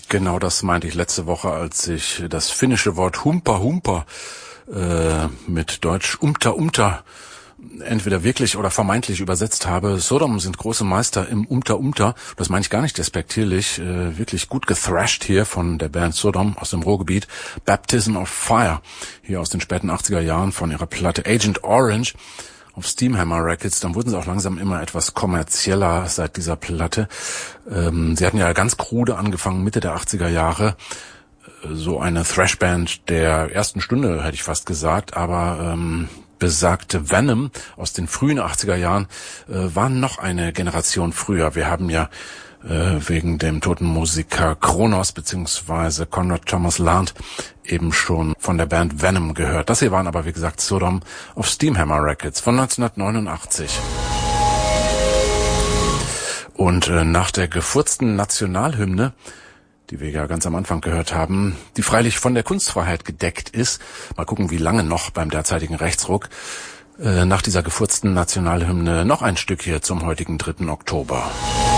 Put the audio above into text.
Genau das meinte ich letzte Woche, als ich das finnische Wort Humpa Humpa mit Deutsch Umta entweder wirklich oder vermeintlich übersetzt habe. Sodom sind große Meister im Umta. Das meine ich gar nicht despektierlich. Wirklich gut gethrashed hier von der Band Sodom aus dem Ruhrgebiet. Baptism of Fire, hier aus den späten 80er Jahren von ihrer Platte Agent Orange auf Steamhammer Records. Dann wurden sie auch langsam immer etwas kommerzieller seit dieser Platte. Sie hatten ja ganz krude angefangen, Mitte der 80er Jahre. So eine Thrashband der ersten Stunde, hätte ich fast gesagt, aber besagte Venom aus den frühen 80er Jahren waren noch eine Generation früher. Wir haben ja wegen dem toten Musiker Kronos bzw. Conrad Thomas Lant eben schon von der Band Venom gehört. Das hier waren aber, wie gesagt, Sodom auf Steamhammer Records von 1989. Und nach der gefurzten Nationalhymne, die wir ja ganz am Anfang gehört haben, die freilich von der Kunstfreiheit gedeckt ist. Mal gucken, wie lange noch beim derzeitigen Rechtsruck. Nach dieser gefurzten Nationalhymne noch ein Stück hier zum heutigen 3. Oktober.